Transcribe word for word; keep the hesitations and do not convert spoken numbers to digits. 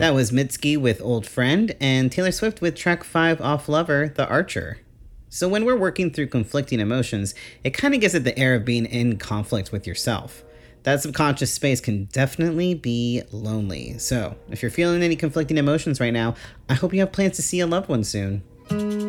That was Mitski with Old Friend and Taylor Swift with track five off Lover, The Archer. So when we're working through conflicting emotions, it kind of gives it the air of being in conflict with yourself. That subconscious space can definitely be lonely. So if you're feeling any conflicting emotions right now, I hope you have plans to see a loved one soon.